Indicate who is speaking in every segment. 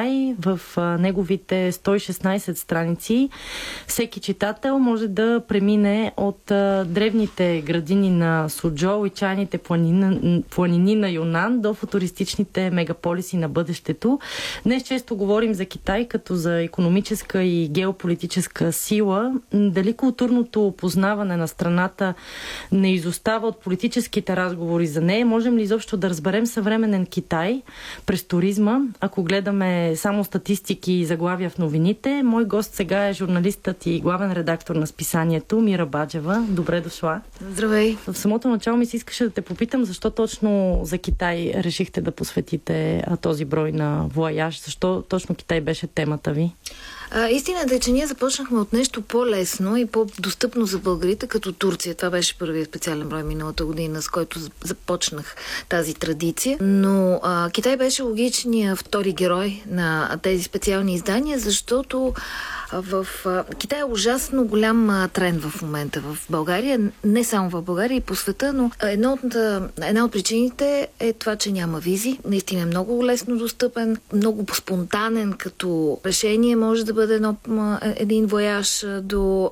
Speaker 1: Китай. В неговите 116 страници всеки читател може да премине от древните градини на Суджоу и чайните планини на Юнан до футуристичните мегаполиси на бъдещето. Днес често говорим за Китай като за икономическа и геополитическа сила. Дали културното опознаване на страната не изостава от политическите разговори за нея? Можем ли изобщо да разберем съвременен Китай през туризма, ако гледаме само статистики и заглавия в новините? Мой гост сега е журналистът и главен редактор на списанието Мира Баджева. Добре дошла.
Speaker 2: Здравей.
Speaker 1: В самото начало ми се искаше да те попитам, защо точно за Китай решихте да посветите този брой на вояж? Защо точно Китай беше темата ви?
Speaker 2: Истината е, че ние започнахме от нещо по-лесно и по-достъпно за българите, като Турция. Това беше първият специален брой миналата година, с който започнах тази традиция. Но Китай беше логичният втори герой на тези специални издания, защото в Китай е ужасно голям тренд в момента в България, не само в България и по света, но една от причините е това, че няма визи. Наистина е много лесно достъпен, много спонтанен като решение може да бъде един вояж до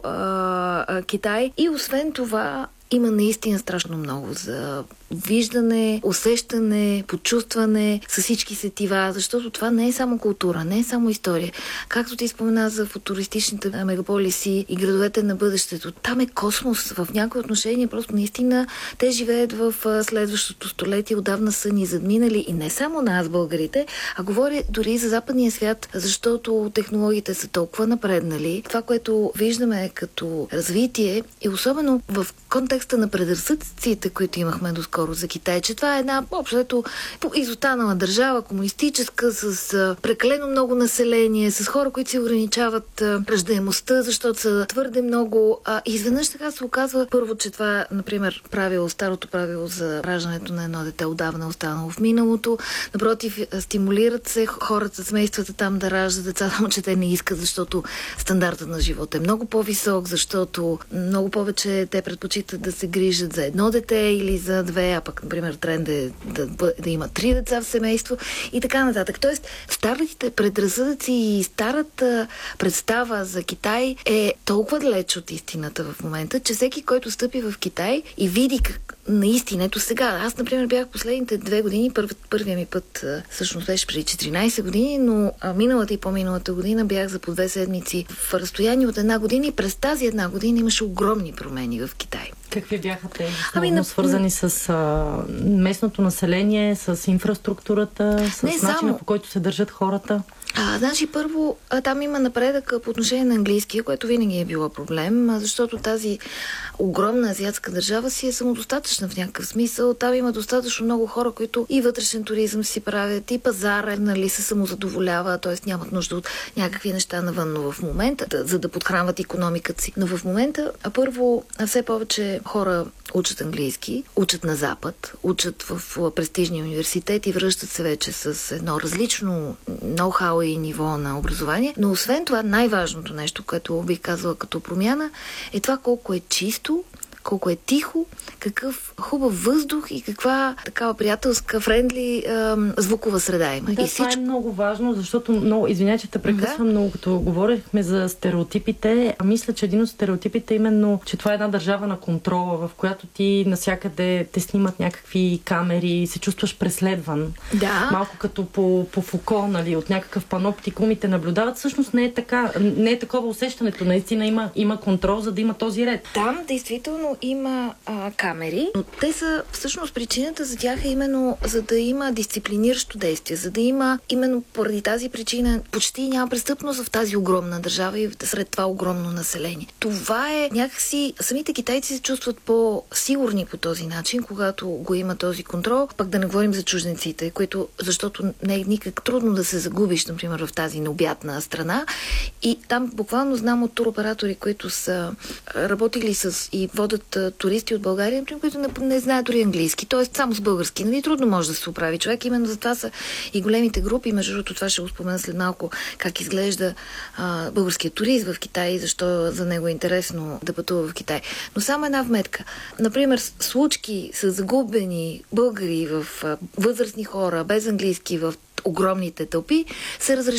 Speaker 2: Китай. И освен това има наистина страшно много за виждане, усещане, почувстване с всички сетива, защото това не е само култура, не е само история. Както ти спомена за футуристичните мегаполиси и градовете на бъдещето, там е космос. В някои отношения просто наистина те живеят в следващото столетие, отдавна са ни задминали и не само нас, българите, а говоря дори и за западния свят, защото технологиите са толкова напреднали. Това, което виждаме като развитие и особено в контекста на предразсъдците, които имахме доскоро за Китай, че това е една общото изостанала държава, комунистическа, с прекалено много население, с хора, които си ограничават раждаемостта, защото са твърде много. И изведнъж така се оказва първо, че това, например, старото правило за раждането на едно дете отдавна останало в миналото. Напротив, стимулират се хората, семействата там да раждат деца, само че те не искат, защото стандартът на живота е много по-висок, защото много повече те предпочитат да се грижат за едно дете или за две, а пък, например, тренд е да има 3 деца в семейство и така нататък. Тоест, старите предразсъдъци и старата представа за Китай е толкова далеч от истината в момента, че всеки, който стъпи в Китай и види наистина, ето сега. Аз, например, бях последните 2 години, първия ми път всъщност беше преди 14 години, но миналата и по-миналата година бях за по 2 седмици в разстояние от 1 година и през тази 1 година имаше огромни промени в Китай.
Speaker 1: Какви бяха те? Свързани с местното население, с инфраструктурата, с начина, по който се държат хората?
Speaker 2: Значи, първо, там има напредък по отношение на английския, което винаги е било проблем, защото тази огромна азиатска държава си е самодостатъчна в някакъв смисъл. Там има достатъчно много хора, които и вътрешен туризъм си правят, и пазара, се самозадоволява, т.е. нямат нужда от някакви неща навънно в момента, за да подхранват икономиката си. Но в момента, първо, все повече хора учат английски, учат на Запад, учат в престижни университети, връщат се вече с едно различно ноу-хау и ниво на образование. Но освен това, най-важното нещо, което бих казала като промяна, е това колко е чисто, колко е тихо, какъв хубав въздух и каква такава приятелска, френдли звукова среда има.
Speaker 1: Да, това е много важно, защото извиня, че те прекъсвам, но като говорихме за стереотипите, мисля, че един от стереотипите е именно, че това е една държава на контрола, в която ти навсякъде те снимат някакви камери и се чувстваш преследван.
Speaker 2: Да.
Speaker 1: Малко като по Фуко, нали, от някакъв паноптикум и те наблюдават. Всъщност не е така. Не е такова усещането. Наистина има контрол, за да има този ред.
Speaker 2: Там действително има камери, но те са всъщност причината за тях е именно за да има дисциплиниращо действие, за да има именно поради тази причина почти няма престъпност в тази огромна държава и сред това огромно население. Това е някакси, самите китайци се чувстват по-сигурни по този начин, когато го има този контрол, пък да не говорим за чужденците, защото не е никак трудно да се загубиш, например, в тази необятна страна. И там буквално знам от туроператори, които са работили и водят туристи от България, които не знаят дори английски, т.е. само с български. Нали, трудно може да се оправи човек. Именно за това са и големите групи. Между другото, това ще го спомена след малко, как изглежда българският турист в Китай и защо за него е интересно да пътува в Китай. Но само една вметка. Например, случки с загубени българи, възрастни хора, без английски в огромните тълпи, се разрешават